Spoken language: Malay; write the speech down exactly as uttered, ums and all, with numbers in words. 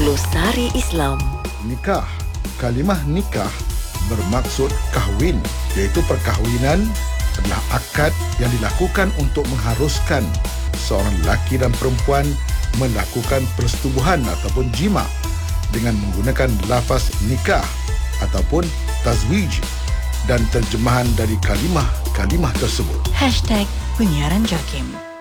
Glosari Islam. Nikah. Kalimah nikah bermaksud kahwin, iaitu perkahwinan adalah akad yang dilakukan untuk mengharuskan seorang lelaki dan perempuan melakukan persetubuhan ataupun jima dengan menggunakan lafaz nikah ataupun tazwij dan terjemahan dari kalimah-kalimah tersebut. Hashtag Penyiaran Jakim.